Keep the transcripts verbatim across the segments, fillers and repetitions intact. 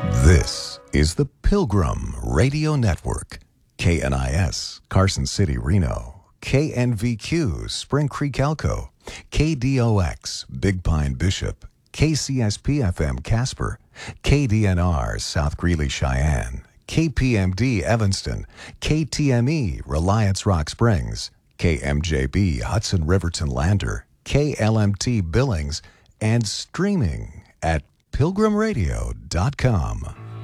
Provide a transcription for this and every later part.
This is the Pilgrim Radio Network. K N I S, Carson City, Reno. K N V Q, Spring Creek, Elko. K D O X, Big Pine, Bishop. K C S P F M, Casper. K D N R, South Greeley, Cheyenne. K P M D, Evanston. K T M E, Reliance, Rock Springs. K M J B, Hudson Riverton, Lander. K L M T, Billings. And streaming at pilgrim radio dot com.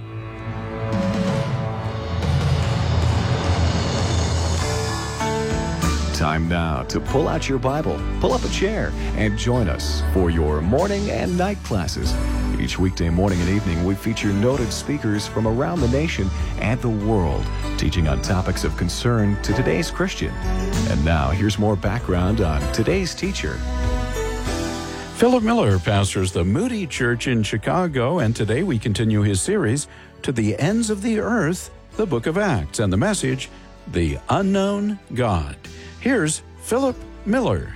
Time now to pull out your Bible, pull up a chair, and join us for your morning and night classes. Each weekday morning and evening, we feature noted speakers from around the nation and the world, teaching on topics of concern to today's Christian. And now, here's more background on today's teacher. Philip Miller pastors the Moody Church in Chicago, and today we continue his series, To the Ends of the Earth, the Book of Acts, and the message, The Unknown God. Here's Philip Miller.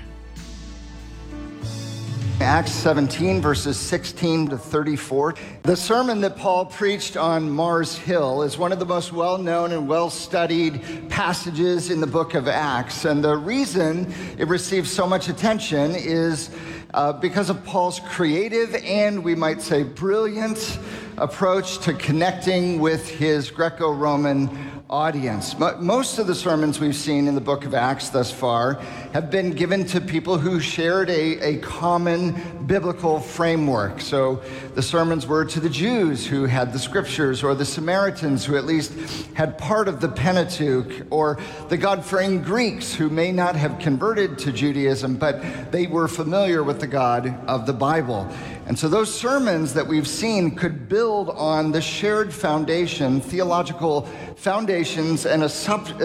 Acts seventeen, verses sixteen to thirty-four. The sermon that Paul preached on Mars Hill is one of the most well-known and well-studied passages in the book of Acts. And the reason it receives so much attention is uh, because of Paul's creative and, we might say, brilliant approach to connecting with his Greco-Roman audience. Most of the sermons we've seen in the book of Acts thus far have been given to people who shared a, a common biblical framework. So the sermons were to the Jews who had the scriptures, or the Samaritans who at least had part of the Pentateuch, or the God-fearing Greeks who may not have converted to Judaism, but they were familiar with the God of the Bible. And so those sermons that we've seen could build on the shared foundation, theological foundations and assumptions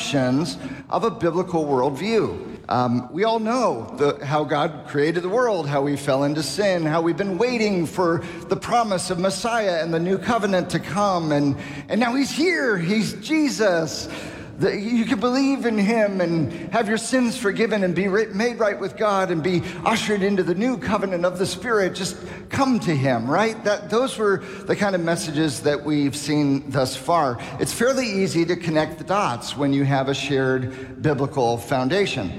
of a biblical worldview. Um, we all know the, how God created the world, how we fell into sin, how we've been waiting for the promise of Messiah and the new covenant to come. And, and now he's here. He's Jesus. The, you can believe in him and have your sins forgiven and be made right with God and be ushered into the new covenant of the Spirit. Just come to him, right? That, those were the kind of messages that we've seen thus far. It's fairly easy to connect the dots when you have a shared biblical foundation.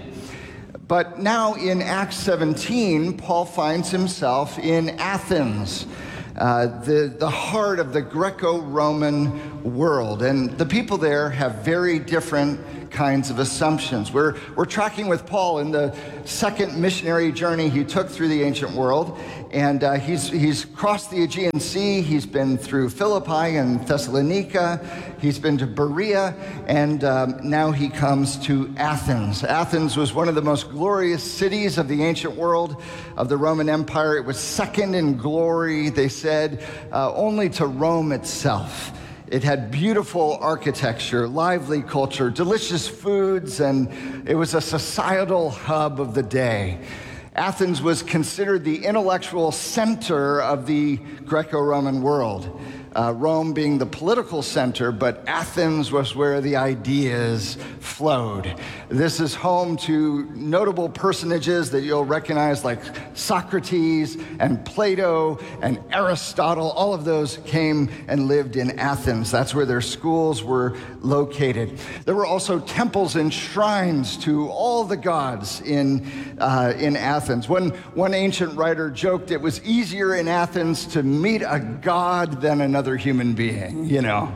But now in Acts seventeen, Paul finds himself in Athens, uh, the, the heart of the Greco-Roman world. And the people there have very different kinds of assumptions. We're, we're tracking with Paul in the second missionary journey he took through the ancient world. And uh, he's, he's crossed the Aegean Sea. He's been through Philippi and Thessalonica. He's been to Berea. And um, now he comes to Athens. Athens was one of the most glorious cities of the ancient world, of the Roman Empire. It was second in glory, they said, uh, only to Rome itself. It had beautiful architecture, lively culture, delicious foods, and it was a societal hub of the day. Athens was considered the intellectual center of the Greco-Roman world. Uh, Rome being the political center, but Athens was where the ideas flowed. This is home to notable personages that you'll recognize, like Socrates and Plato and Aristotle. All of those came and lived in Athens. That's where their schools were located. There were also temples and shrines to all the gods in, uh, in Athens. One, one ancient writer joked it was easier in Athens to meet a god than another human being, you know.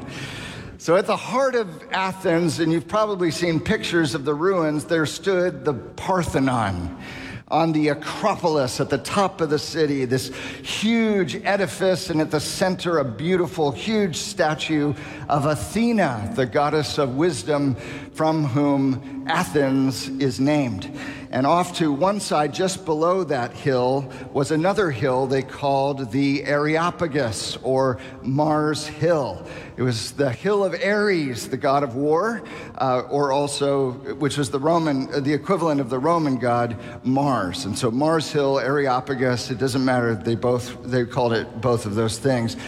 So at the heart of Athens, and you've probably seen pictures of the ruins, there stood the Parthenon on the Acropolis at the top of the city, this huge edifice, and at the center, a beautiful, huge statue of Athena, the goddess of wisdom, from whom Athens is named. And off to one side, just below that hill, was another hill they called the Areopagus, or Mars Hill. It was the hill of Ares, the god of war, uh, or also, which was the Roman, uh, the equivalent of the Roman god Mars. And so Mars Hill, Areopagus, it doesn't matter. They both, they called it both of those things.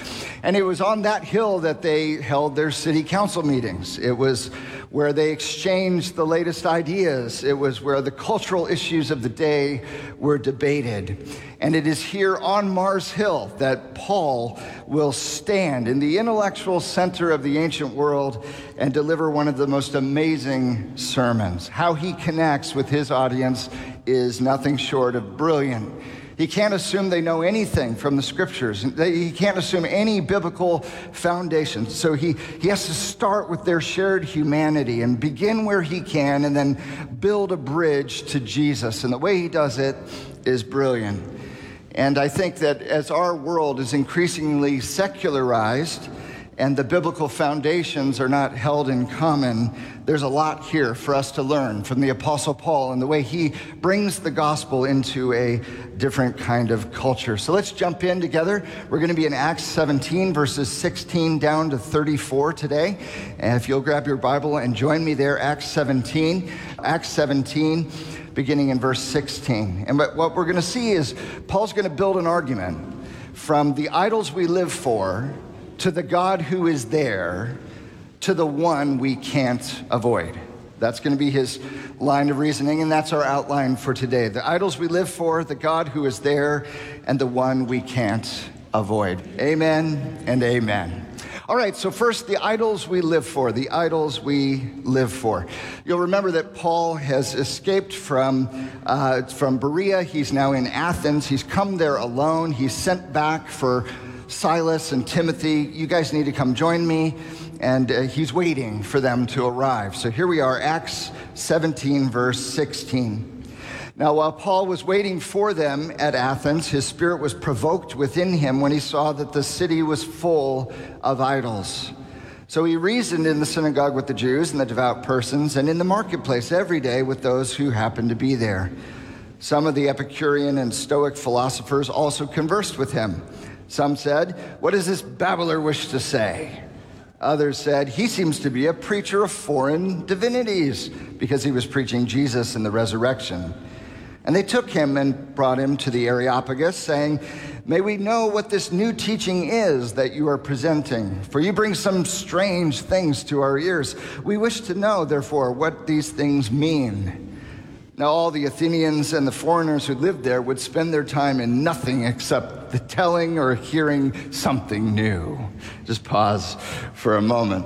And it was on that hill that they held their city council meetings. It was where they exchanged the latest ideas. It was where the cultural issues of the day were debated. And it is here on Mars Hill that Paul will stand in the intellectual center of the ancient world and deliver one of the most amazing sermons. How he connects with his audience is nothing short of brilliant. He can't assume they know anything from the scriptures. He can't assume any biblical foundation. So he, he has to start with their shared humanity and begin where he can and then build a bridge to Jesus. And the way he does it is brilliant. And I think that as our world is increasingly secularized and the biblical foundations are not held in common, there's a lot here for us to learn from the Apostle Paul and the way he brings the gospel into a different kind of culture. So let's jump in together. We're going to be in Acts seventeen, verses sixteen down to thirty-four today. And if you'll grab your Bible and join me there, Acts seventeen. Acts seventeen, beginning in verse sixteen. And what we're going to see is Paul's going to build an argument from the idols we live for to the God who is there, to the one we can't avoid. That's going to be his line of reasoning, and that's our outline for today. The idols we live for, the God who is there, and the one we can't avoid. Amen and amen. All right, so first, the idols we live for, the idols we live for. You'll remember that Paul has escaped from, uh, from Berea. He's now in Athens. He's come there alone. He's sent back for Silas and Timothy. You guys need to come join me. And uh, he's waiting for them to arrive. So here we are, Acts seventeen, verse sixteen. Now, while Paul was waiting for them at Athens, his spirit was provoked within him when he saw that the city was full of idols. So he reasoned in the synagogue with the Jews and the devout persons, and in the marketplace every day with those who happened to be there. Some of the Epicurean and Stoic philosophers also conversed with him. Some said, "What does this babbler wish to say?" Others said, "He seems to be a preacher of foreign divinities," because he was preaching Jesus and the resurrection. And they took him and brought him to the Areopagus, saying, "May we know what this new teaching is that you are presenting? For you bring some strange things to our ears. We wish to know, therefore, what these things mean." Now all the Athenians and the foreigners who lived there would spend their time in nothing except the telling or hearing something new. Just pause for a moment.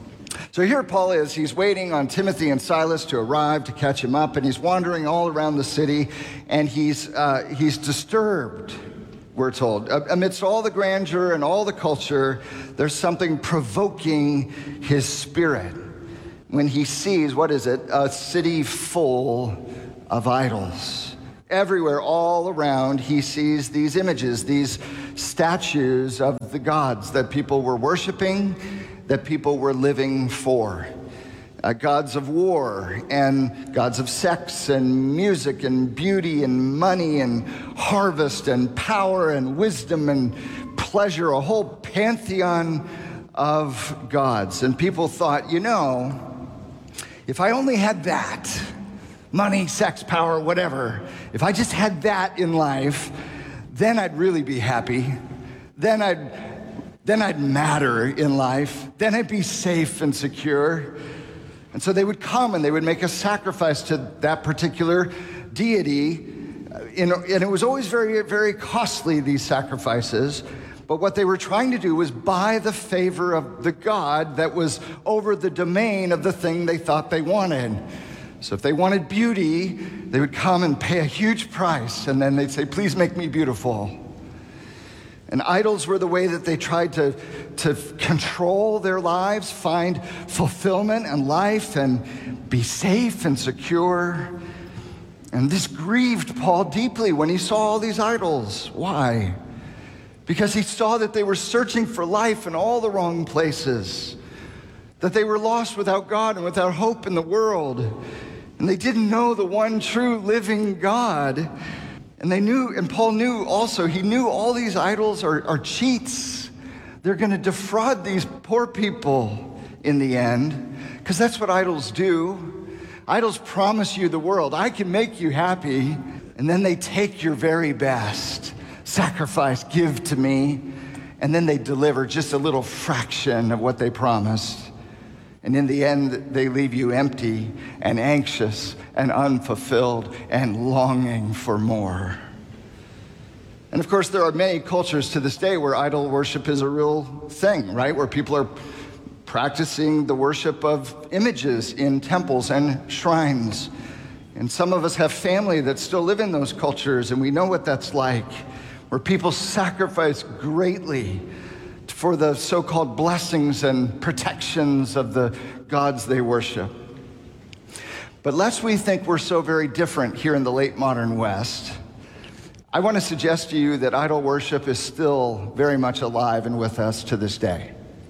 So here Paul is, he's waiting on Timothy and Silas to arrive to catch him up, and he's wandering all around the city, and he's uh, he's disturbed, we're told. Amidst all the grandeur and all the culture, there's something provoking his spirit when he sees, what is it, a city full of idols. Everywhere, all around, he sees these images, these statues of the gods that people were worshiping, that people were living for. Uh, gods of war and gods of sex and music and beauty and money and harvest and power and wisdom and pleasure, a whole pantheon of gods. And people thought, you know, if I only had that, money, sex, power, whatever, if I just had that in life, then I'd really be happy. Then I'd, then I'd matter in life. Then I'd be safe and secure. And so they would come and they would make a sacrifice to that particular deity. And it was always very, very costly, these sacrifices. But what they were trying to do was buy the favor of the God that was over the domain of the thing they thought they wanted. So if they wanted beauty, they would come and pay a huge price, and then they'd say, "Please make me beautiful." And idols were the way that they tried to, to control their lives, find fulfillment and life, and be safe and secure. And this grieved Paul deeply when he saw all these idols. Why? Because he saw that they were searching for life in all the wrong places, that they were lost without God and without hope in the world, and they didn't know the one true living God. And they knew, and Paul knew also, he knew all these idols are, are cheats. They're going to defraud these poor people in the end, because that's what idols do. Idols promise you the world. I can make you happy, and then they take your very best. Sacrifice, give to me, and then they deliver just a little fraction of what they promised. And in the end, they leave you empty and anxious and unfulfilled and longing for more. And of course, there are many cultures to this day where idol worship is a real thing, right? Where people are practicing the worship of images in temples and shrines. And some of us have family that still live in those cultures, and we know what that's like, where people sacrifice greatly for the so-called blessings and protections of the gods they worship. But lest we think we're so very different here in the late modern West, I want to suggest to you that idol worship is still very much alive and with us to this day.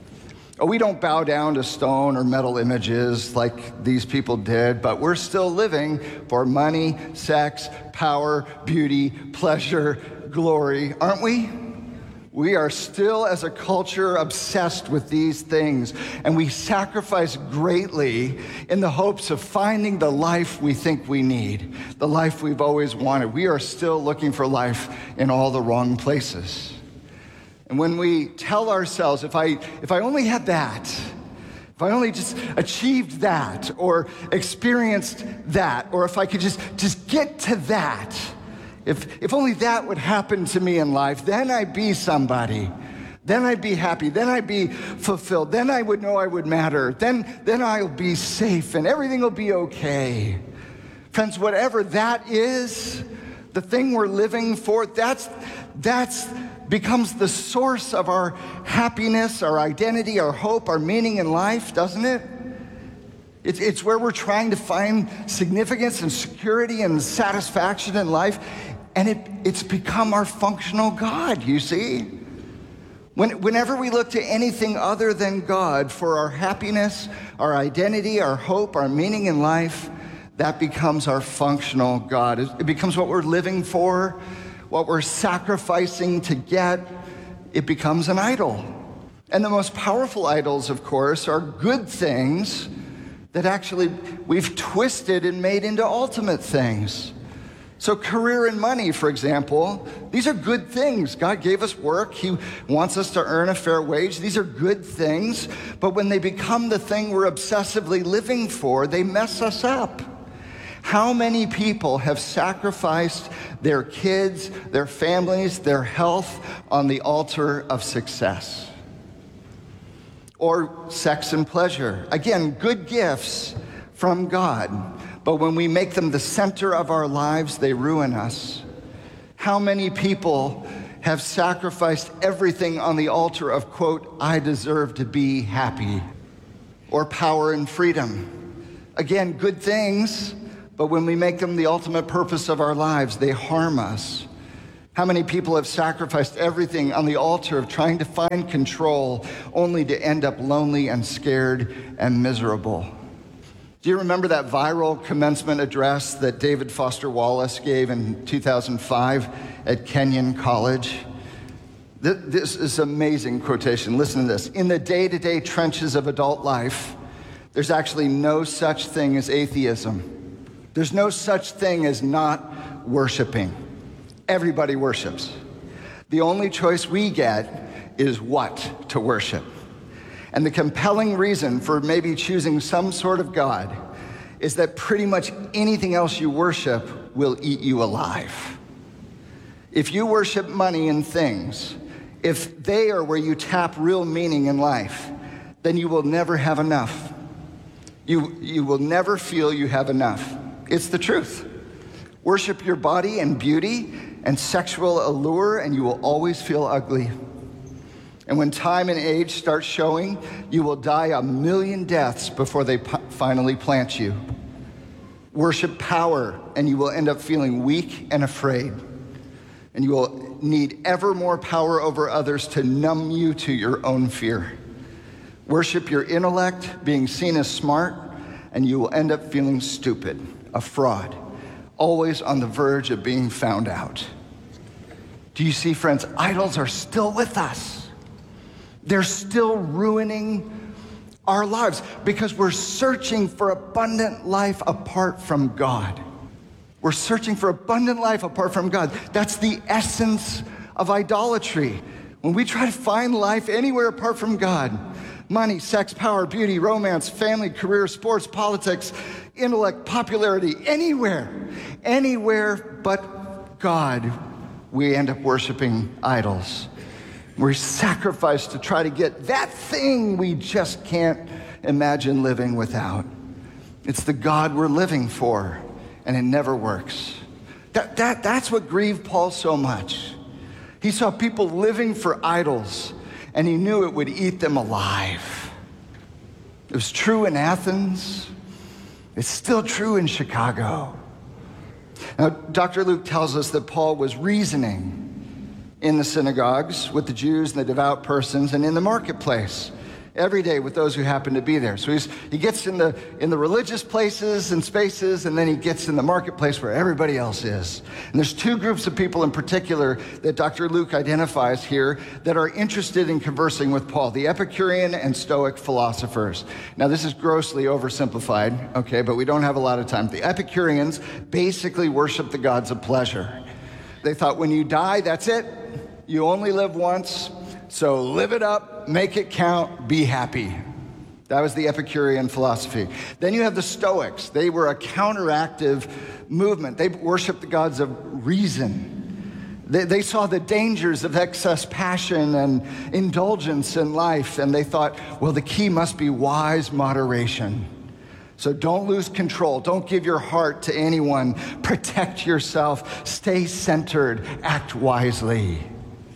We don't bow down to stone or metal images like these people did, but we're still living for money, sex, power, beauty, pleasure, glory, aren't we? We are still, as a culture, obsessed with these things, and we sacrifice greatly in the hopes of finding the life we think we need, the life we've always wanted. We are still looking for life in all the wrong places. And when we tell ourselves, if I, if I only had that, if I only just achieved that, or experienced that, or if I could just, just get to that, if, if only that would happen to me in life, then I'd be somebody. Then I'd be happy. Then I'd be fulfilled. Then I would know I would matter. Then, then I'll be safe and everything will be okay. Friends, whatever that is, the thing we're living for, that's, that's, becomes the source of our happiness, our identity, our hope, our meaning in life, doesn't it? It's, it's where we're trying to find significance and security and satisfaction in life, and it, it's become our functional God, you see? When, whenever we look to anything other than God for our happiness, our identity, our hope, our meaning in life, that becomes our functional God. It becomes what we're living for, what we're sacrificing to get. It becomes an idol. And the most powerful idols, of course, are good things that actually we've twisted and made into ultimate things. So career and money, for example, these are good things. God gave us work. He wants us to earn a fair wage. These are good things. But when they become the thing we're obsessively living for, they mess us up. How many people have sacrificed their kids, their families, their health on the altar of success? Or sex and pleasure. Again, good gifts from God, but when we make them the center of our lives, they ruin us. How many people have sacrificed everything on the altar of, quote, I deserve to be happy, or power and freedom? Again, good things, but when we make them the ultimate purpose of our lives, they harm us. How many people have sacrificed everything on the altar of trying to find control, only to end up lonely and scared and miserable? Do you remember that viral commencement address that David Foster Wallace gave in two thousand five at Kenyon College? This is an amazing quotation. Listen to this. In the day-to-day trenches of adult life, there's actually no such thing as atheism. There's no such thing as not worshiping. Everybody worships. The only choice we get is what to worship. And the compelling reason for maybe choosing some sort of God is that pretty much anything else you worship will eat you alive. If you worship money and things, if they are where you tap real meaning in life, then you will never have enough. You, you will never feel you have enough. It's the truth. Worship your body and beauty and sexual allure, and you will always feel ugly. And when time and age start showing, you will die a million deaths before they p- finally plant you. Worship power, and you will end up feeling weak and afraid. And you will need ever more power over others to numb you to your own fear. Worship your intellect, being seen as smart, and you will end up feeling stupid, a fraud, always on the verge of being found out. Do you see, friends? Idols are still with us. They're still ruining our lives because we're searching for abundant life apart from God. We're searching for abundant life apart from God. That's the essence of idolatry. When we try to find life anywhere apart from God, money, sex, power, beauty, romance, family, career, sports, politics, intellect, popularity, anywhere, anywhere but God, we end up worshiping idols. We sacrifice to try to get that thing we just can't imagine living without. It's the God we're living for, and it never works. That, that, that's what grieved Paul so much. He saw people living for idols, and he knew it would eat them alive. It was true in Athens. It's still true in Chicago. Now, Doctor Luke tells us that Paul was reasoning in the synagogues with the Jews and the devout persons, and in the marketplace every day with those who happen to be there. So he's, he gets in the, in the religious places and spaces, and then he gets in the marketplace where everybody else is. And there's two groups of people in particular that Doctor Luke identifies here that are interested in conversing with Paul, the Epicurean and Stoic philosophers. Now, this is grossly oversimplified, okay, but we don't have a lot of time. The Epicureans basically worship the gods of pleasure. They thought when you die, that's it. You only live once, so live it up, make it count, be happy. That was the Epicurean philosophy. Then you have the Stoics. They were a counteractive movement. They worshiped the gods of reason. They, they saw the dangers of excess passion and indulgence in life, and they thought, well, the key must be wise moderation. So don't lose control. Don't give your heart to anyone. Protect yourself. Stay centered. Act wisely.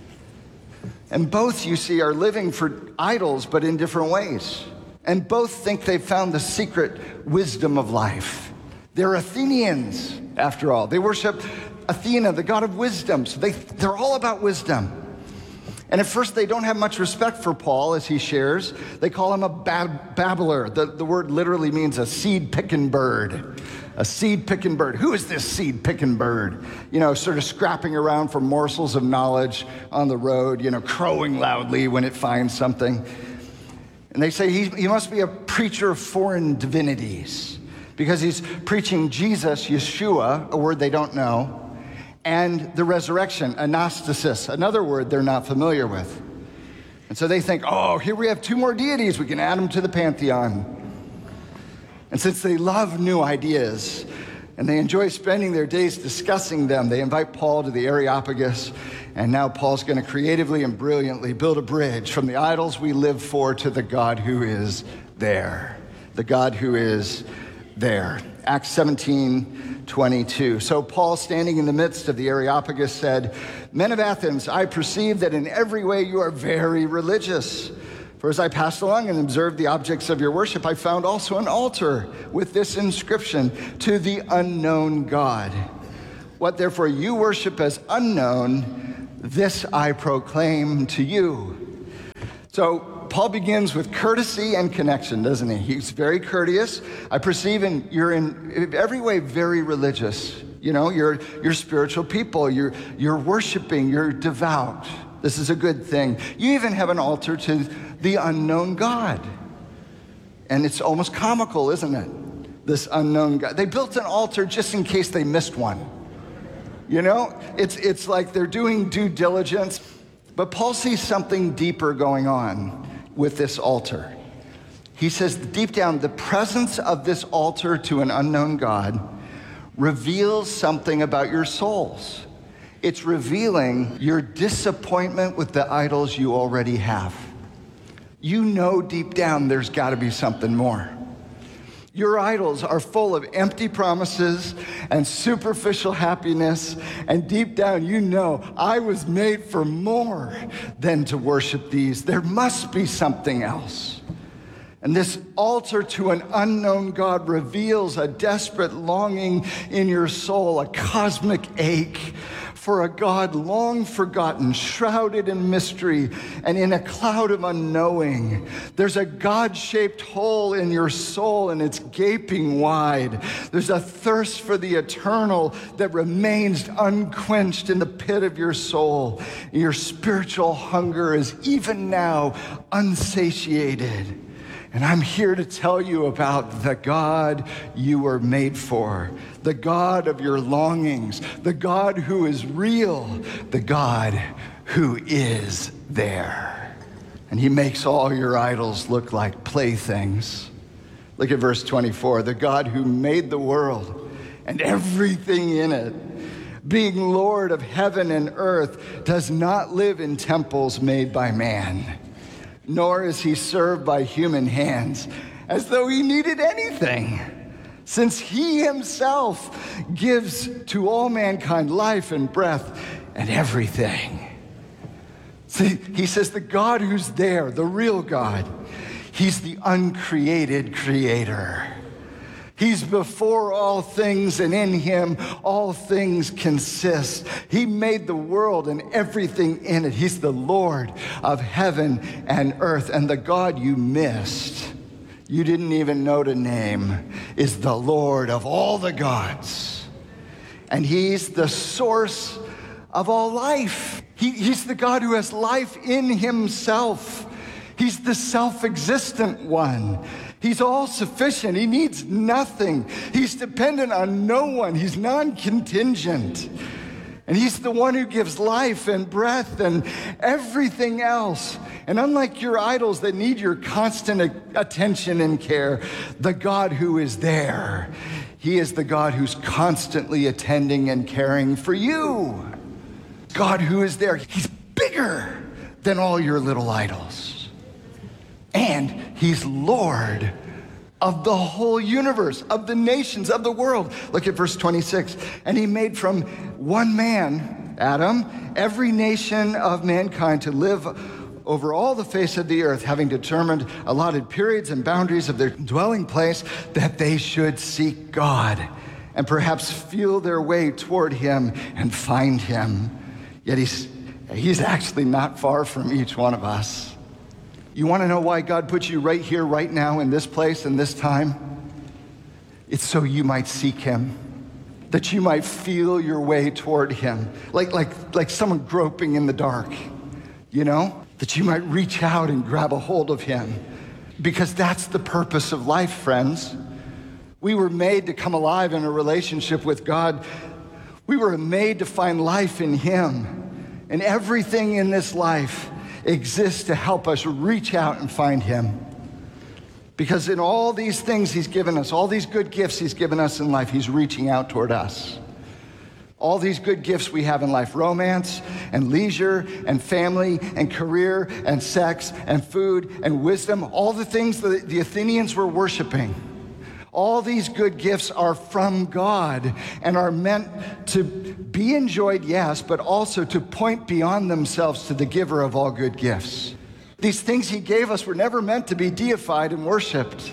And both, you see, are living for idols, but in different ways. And both think they've found the secret wisdom of life. They're Athenians, after all. They worship Athena, the god of wisdom. So they, they're all about wisdom. And at first, they don't have much respect for Paul, as he shares. They call him a bab- babbler. The, the word literally means a seed-picking bird. A seed-picking bird. Who is this seed-picking bird? You know, sort of scrapping around for morsels of knowledge on the road, you know, crowing loudly when it finds something. And they say he, he must be a preacher of foreign divinities because he's preaching Jesus, Yeshua, a word they don't know, and the resurrection, anastasis, another word they're not familiar with. And so they think, oh, here we have two more deities. We can add them to the pantheon. And since they love new ideas and they enjoy spending their days discussing them, they invite Paul to the Areopagus. And now Paul's going to creatively and brilliantly build a bridge from the idols we live for to the God who is there. The God who is there. Acts seventeen twenty-two. So Paul, standing in the midst of the Areopagus, said, "Men of Athens, I perceive that in every way you are very religious. For as I passed along and observed the objects of your worship, I found also an altar with this inscription, 'To the unknown God.' What therefore you worship as unknown, this I proclaim to you." So Paul begins with courtesy and connection, doesn't he? He's very courteous. I perceive in, you're in every way very religious. You know, you're, you're spiritual people. You're, you're worshiping. You're devout. This is a good thing. You even have an altar to the unknown God. And it's almost comical, isn't it? This unknown God. They built an altar just in case they missed one. You know, it's, it's like they're doing due diligence. But Paul sees something deeper going on with this altar. He says, deep down, the presence of this altar to an unknown God reveals something about your souls. It's revealing your disappointment with the idols you already have. You know deep down there's got to be something more. Your idols are full of empty promises and superficial happiness, and deep down you know, I was made for more than to worship these. There must be something else. And this altar to an unknown God reveals a desperate longing in your soul, a cosmic ache for a God long forgotten, shrouded in mystery and in a cloud of unknowing. There's a God-shaped hole in your soul and it's gaping wide. There's a thirst for the eternal that remains unquenched in the pit of your soul. Your spiritual hunger is even now unsatiated. And I'm here to tell you about the God you were made for, the God of your longings, the God who is real, the God who is there. And he makes all your idols look like playthings. Look at verse twenty-four. The God who made the world and everything in it, being Lord of heaven and earth, does not live in temples made by man, nor is he served by human hands, as though he needed anything, since he himself gives to all mankind life and breath and everything. See, he says the God who's there, the real God, he's the uncreated creator. He's before all things, and in him all things consist. He made the world and everything in it. He's the Lord of heaven and earth. And the God you missed, you didn't even know to name, is the Lord of all the gods. And he's the source of all life. He, he's the God who has life in himself. He's the self-existent one. He's all-sufficient. He needs nothing. He's dependent on no one. He's non-contingent. And he's the one who gives life and breath and everything else. And unlike your idols that need your constant attention and care, the God who is there, he is the God who's constantly attending and caring for you. God who is there, he's bigger than all your little idols. And he's Lord of the whole universe, of the nations, of the world. Look at verse twenty-six. And he made from one man, Adam, every nation of mankind to live over all the face of the earth, having determined allotted periods and boundaries of their dwelling place, that they should seek God and perhaps feel their way toward him and find him. Yet he's, he's actually not far from each one of us. You want to know why God put you right here, right now, in this place, in this time? It's so you might seek him, that you might feel your way toward him, like, like, like someone groping in the dark, you know? That you might reach out and grab a hold of him, because that's the purpose of life, friends. We were made to come alive in a relationship with God. We were made to find life in him, and everything in this life exists to help us reach out and find him. Because in all these things he's given us, all these good gifts he's given us in life, he's reaching out toward us. All these good gifts we have in life, romance and leisure and family and career and sex and food and wisdom, all the things that the Athenians were worshiping. All these good gifts are from God and are meant to be enjoyed, yes, but also to point beyond themselves to the giver of all good gifts. These things he gave us were never meant to be deified and worshiped.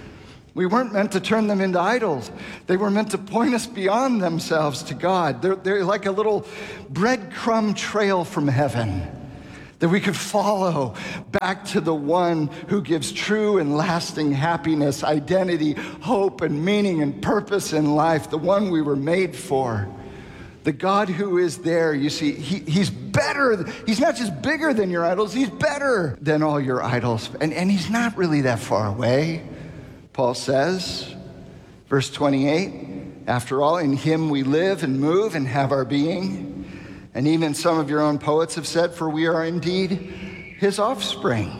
We weren't meant to turn them into idols. They were meant to point us beyond themselves to God. They're, they're like a little breadcrumb trail from heaven that we could follow back to the one who gives true and lasting happiness, identity, hope, and meaning and purpose in life, the one we were made for. The God who is there, you see, he, he's better. He's not just bigger than your idols, he's better than all your idols. And, and he's not really that far away. Paul says, verse twenty-eight, after all, in him we live and move and have our being. And even some of your own poets have said, for we are indeed his offspring.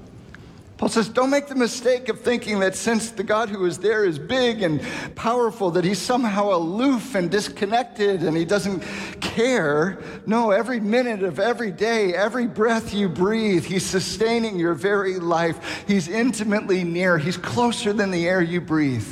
Paul says, don't make the mistake of thinking that since the God who is there is big and powerful, that he's somehow aloof and disconnected and he doesn't care. No, every minute of every day, every breath you breathe, he's sustaining your very life. He's intimately near. He's closer than the air you breathe.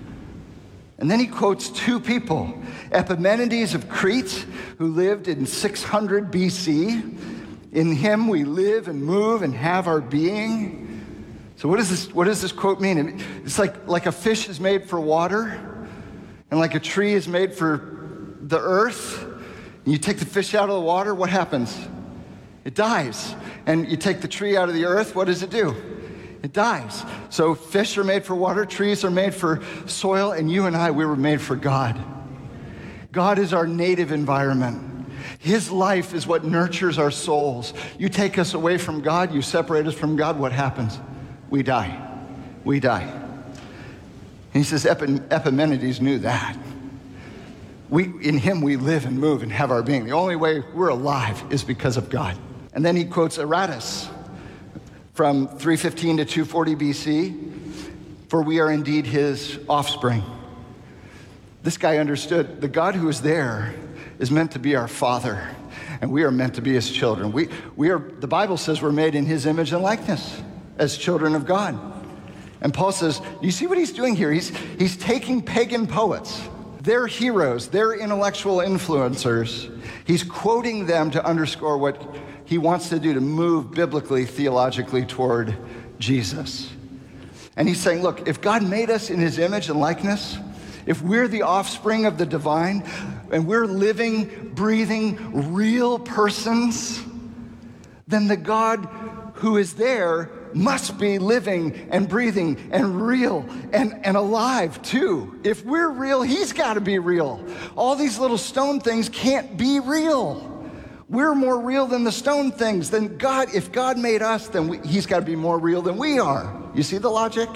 And then he quotes two people, Epimenides of Crete, who lived in six hundred B C. In him we live and move and have our being. So what does this, what does this quote mean? It's like, like a fish is made for water, and like a tree is made for the earth. And you take the fish out of the water, what happens? It dies. And you take the tree out of the earth, what does it do? It dies. So fish are made for water, trees are made for soil, and you and I, we were made for God. God is our native environment. His life is what nurtures our souls. You take us away from God, you separate us from God, what happens? We die. We die. And he says Epimenides knew that. We, in him we live and move and have our being. The only way we're alive is because of God. And then he quotes Aratus from three fifteen to two forty B C, for we are indeed his offspring. This guy understood the God who is there is meant to be our father, and we are meant to be his children. We, we are, the Bible says we're made in his image and likeness as children of God. And Paul says, you see what he's doing here? He's, he's taking pagan poets, their heroes, their intellectual influencers. He's quoting them to underscore what he wants to do to move biblically, theologically toward Jesus. And he's saying, look, if God made us in his image and likeness, if we're the offspring of the divine, and we're living, breathing, real persons, then the God who is there must be living and breathing and real and, and alive too. If we're real, he's got to be real. All these little stone things can't be real. We're more real than the stone things. Then God, if God made us, then we, he's got to be more real than we are. You see the logic?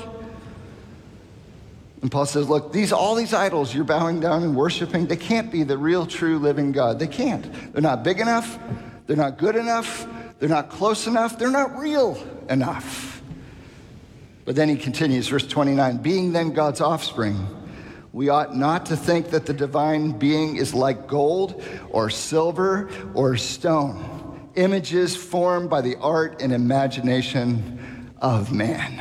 And Paul says, look, these all these idols you're bowing down and worshiping, they can't be the real, true, living God. They can't. They're not big enough. They're not good enough. They're not close enough. They're not real enough. But then he continues, verse twenty-nine, being then God's offspring, we ought not to think that the divine being is like gold or silver or stone, images formed by the art and imagination of man.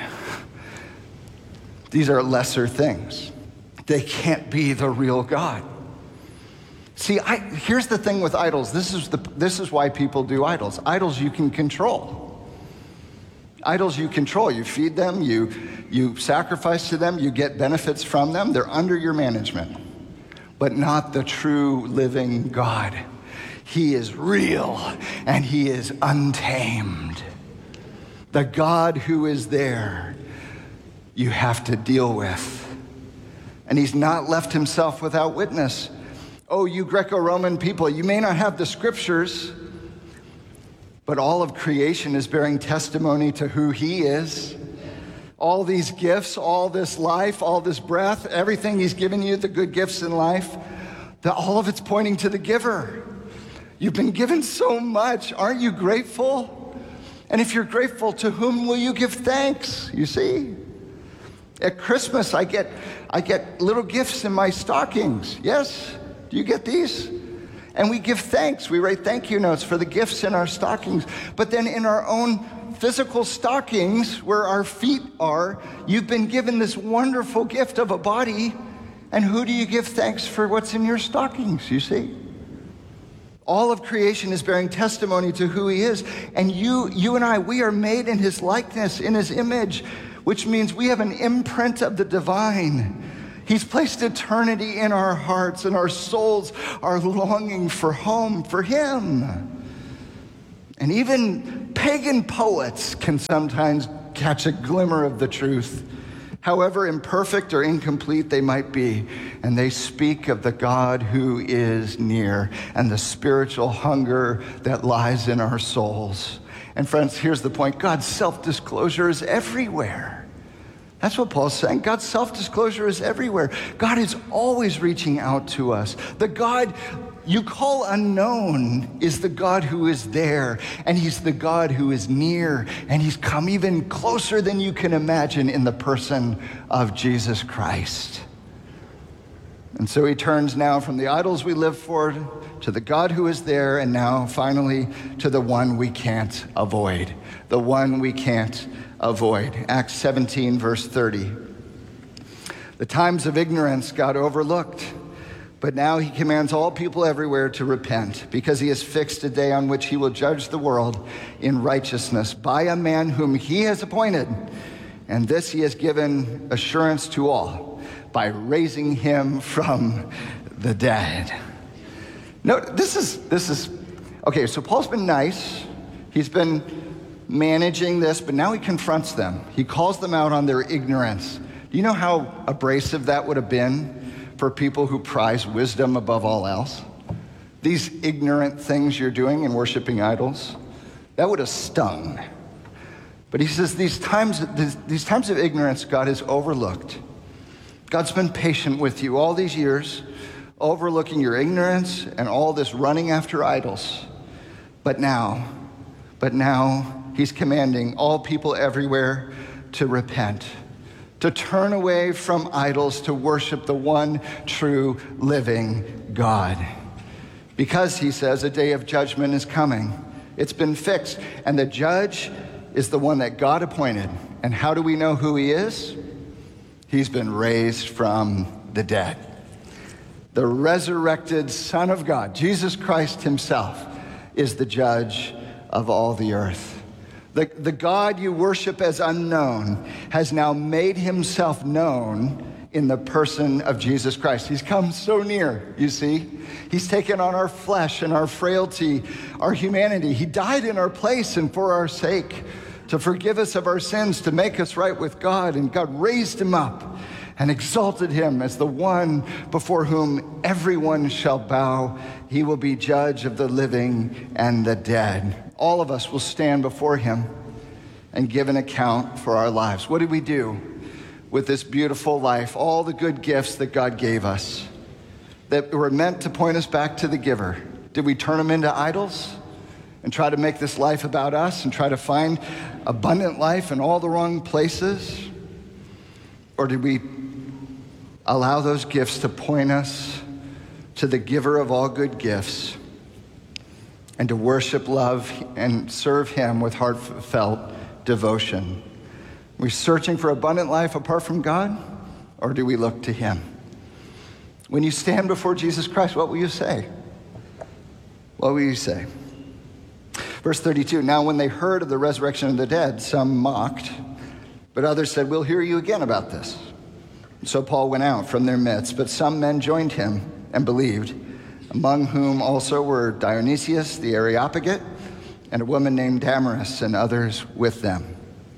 These are lesser things. They can't be the real God. See, I, here's the thing with idols. This is, the, this is why people do idols. Idols you can control. Idols you control. You feed them, you, you sacrifice to them, you get benefits from them. They're under your management, but not the true living God. He is real and he is untamed. The God who is there, you have to deal with. And he's not left himself without witness. Oh, you Greco-Roman people, you may not have the scriptures, but all of creation is bearing testimony to who he is. All these gifts, all this life, all this breath, everything he's given you, the good gifts in life, the, all of it's pointing to the giver. You've been given so much. Aren't you grateful? And if you're grateful, to whom will you give thanks? You see? At Christmas, I get I get little gifts in my stockings. Yes? Do you get these? And we give thanks. We write thank you notes for the gifts in our stockings. But then in our own physical stockings, where our feet are, you've been given this wonderful gift of a body. And who do you give thanks for what's in your stockings, you see? All of creation is bearing testimony to who he is. And you, you and I, we are made in his likeness, in his image, which means we have an imprint of the divine. He's placed eternity in our hearts, and our souls are longing for home, for him. And even pagan poets can sometimes catch a glimmer of the truth, however imperfect or incomplete they might be. And they speak of the God who is near and the spiritual hunger that lies in our souls. And friends, here's the point. God's self-disclosure is everywhere. That's what Paul's saying. God's self-disclosure is everywhere. God is always reaching out to us. The God you call unknown is the God who is there, and he's the God who is near, and he's come even closer than you can imagine in the person of Jesus Christ. And so he turns now from the idols we live for to the God who is there, and now finally to the one we can't avoid, the one we can't avoid. Acts seventeen, verse thirty. The times of ignorance God overlooked, but now he commands all people everywhere to repent, because he has fixed a day on which he will judge the world in righteousness by a man whom he has appointed. And this he has given assurance to all by raising him from the dead. No, this is, this is, okay, so Paul's been nice. He's been managing this, but now he confronts them. He calls them out on their ignorance. Do you know how abrasive that would have been for people who prize wisdom above all else? These ignorant things you're doing in worshiping idols, that would have stung. But he says these times, these times of ignorance God has overlooked. God's been patient with you all these years, overlooking your ignorance and all this running after idols. But now, but now he's commanding all people everywhere to repent, to turn away from idols, to worship the one true living God. Because, he says, a day of judgment is coming. It's been fixed, and the judge is the one that God appointed. And how do we know who he is? He's been raised from the dead. The resurrected Son of God, Jesus Christ himself, is the judge of all the earth. The, the God you worship as unknown has now made himself known in the person of Jesus Christ. He's come so near, you see. He's taken on our flesh and our frailty, our humanity. He died in our place and for our sake, to forgive us of our sins, to make us right with God. And God raised him up and exalted him as the one before whom everyone shall bow. He will be judge of the living and the dead. All of us will stand before him and give an account for our lives. What did we do with this beautiful life, all the good gifts that God gave us that were meant to point us back to the giver? Did we turn them into idols and try to make this life about us and try to find abundant life in all the wrong places? Or did we allow those gifts to point us to the giver of all good gifts and to worship, love, and serve him with heartfelt devotion? Are we searching for abundant life apart from God, or do we look to him? When you stand before Jesus Christ, what will you say? What will you say? Verse thirty-two, now when they heard of the resurrection of the dead, some mocked, but others said, we'll hear you again about this. So Paul went out from their midst, but some men joined him and believed, among whom also were Dionysius the Areopagite and a woman named Damaris, and others with them.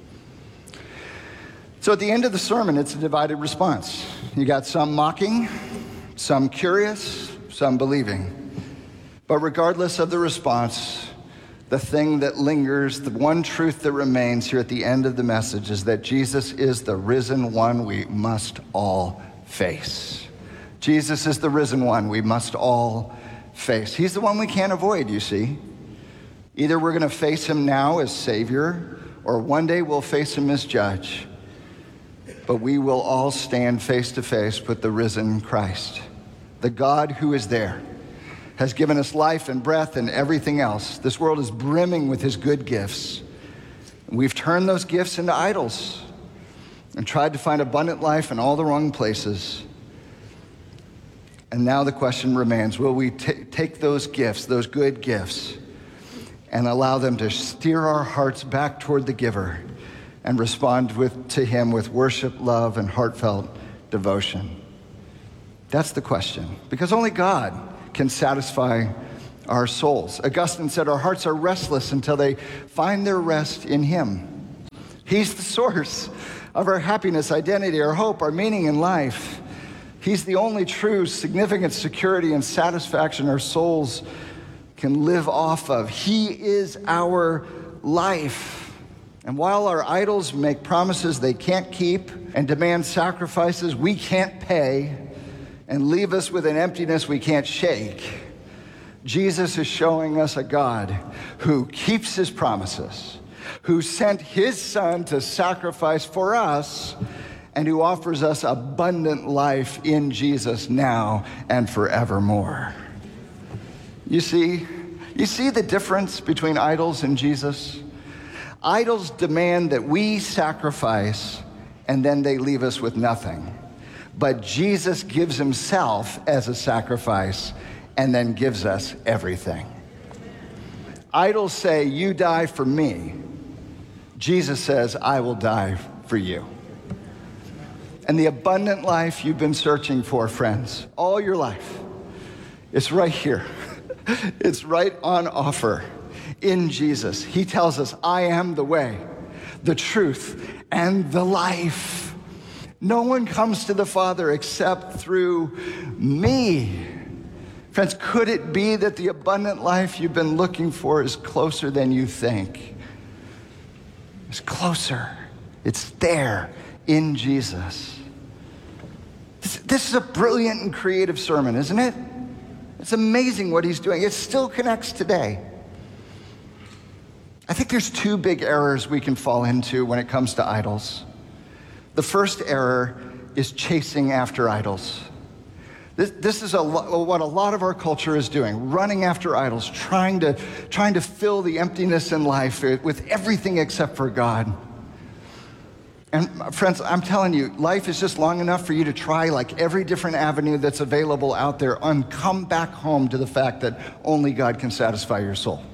So at the end of the sermon, it's a divided response. You got some mocking, some curious, some believing. But regardless of the response, the thing that lingers, the one truth that remains here at the end of the message is that Jesus is the risen one we must all face. Jesus is the risen one we must all face. He's the one we can't avoid, you see. Either we're going to face him now as Savior, or one day we'll face him as judge. But we will all stand face to face with the risen Christ. The God who is there has given us life and breath and everything else. This world is brimming with his good gifts. We've turned those gifts into idols and tried to find abundant life in all the wrong places. And now the question remains, will we t- take those gifts, those good gifts, and allow them to steer our hearts back toward the giver and respond with, to him with worship, love, and heartfelt devotion? That's the question, because only God can satisfy our souls. Augustine said our hearts are restless until they find their rest in him. He's the source of our happiness, identity, our hope, our meaning in life. He's the only true, significant security and satisfaction our souls can live off of. He is our life. And while our idols make promises they can't keep and demand sacrifices we can't pay and leave us with an emptiness we can't shake, Jesus is showing us a God who keeps his promises, who sent his son to sacrifice for us, and who offers us abundant life in Jesus now and forevermore. You see, you see the difference between idols and Jesus? Idols demand that we sacrifice, and then they leave us with nothing. But Jesus gives himself as a sacrifice and then gives us everything. Idols say, you die for me. Jesus says, I will die for you. And the abundant life you've been searching for, friends, all your life, it's right here. It's right on offer in Jesus. He tells us, I am the way, the truth, and the life. No one comes to the Father except through me. Friends, could it be that the abundant life you've been looking for is closer than you think? It's closer. It's there in Jesus. This This, this is a brilliant and creative sermon, isn't it? It's amazing what he's doing. It still connects today. I think there's two big errors we can fall into when it comes to idols. The first error is chasing after idols. This, this is a lo- what a lot of our culture is doing, running after idols, trying to, trying to fill the emptiness in life with everything except for God. And friends, I'm telling you, life is just long enough for you to try like every different avenue that's available out there and come back home to the fact that only God can satisfy your soul.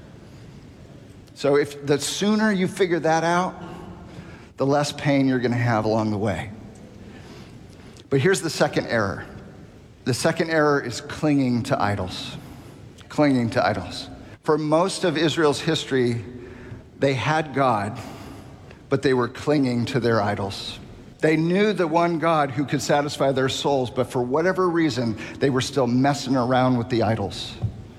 So if the sooner you figure that out, the less pain you're going to have along the way. But here's the second error. The second error is clinging to idols. Clinging to idols. For most of Israel's history, they had God, but they were clinging to their idols. They knew the one God who could satisfy their souls, but for whatever reason, they were still messing around with the idols.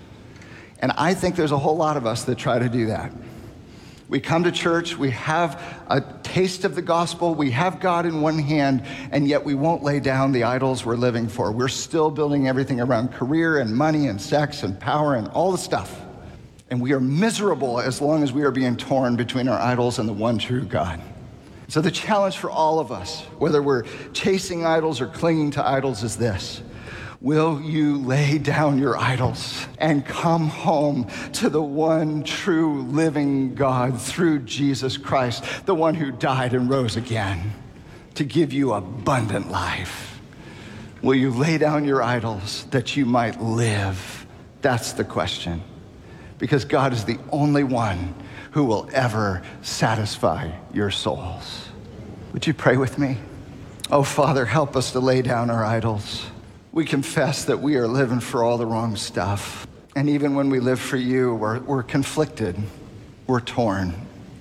And I think there's a whole lot of us that try to do that. We come to church, we have a taste of the gospel, we have God in one hand, and yet we won't lay down the idols we're living for. We're still building everything around career and money and sex and power and all the stuff. And we are miserable as long as we are being torn between our idols and the one true God. So the challenge for all of us, whether we're chasing idols or clinging to idols, is this. Will you lay down your idols and come home to the one true living God through Jesus Christ, the one who died and rose again to give you abundant life? Will you lay down your idols that you might live? That's the question. Because God is the only one who will ever satisfy your souls. Would you pray with me? Oh, Father, help us to lay down our idols. We confess that we are living for all the wrong stuff. And even when we live for you, we're, we're conflicted. We're torn.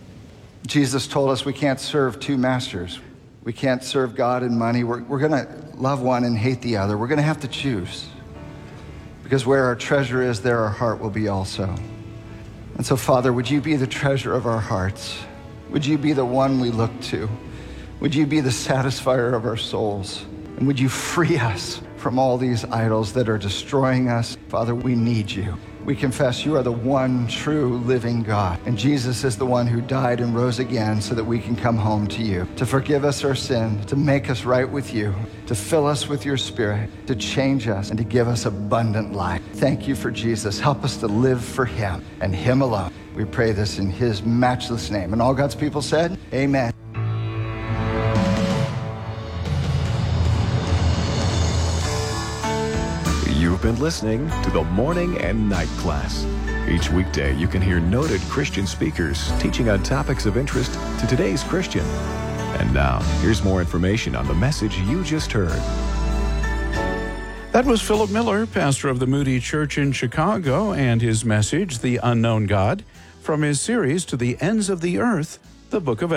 Jesus told us we can't serve two masters. We can't serve God and money. We're, we're going to love one and hate the other. We're going to have to choose. Because where our treasure is, there our heart will be also. And so, Father, would you be the treasure of our hearts? Would you be the one we look to? Would you be the satisfier of our souls? And would you free us from all these idols that are destroying us? Father, we need you. We confess you are the one true living God. And Jesus is the one who died and rose again so that we can come home to you, to forgive us our sin, to make us right with you, to fill us with your Spirit, to change us, and to give us abundant life. Thank you for Jesus. Help us to live for him and him alone. We pray this in his matchless name. And all God's people said, amen. You've been listening to the Morning and Night Class. Each weekday, you can hear noted Christian speakers teaching on topics of interest to today's Christian. And now, here's more information on the message you just heard. That was Philip Miller, pastor of the Moody Church in Chicago, and his message, The Unknown God, from his series To the Ends of the Earth, the Book of Acts.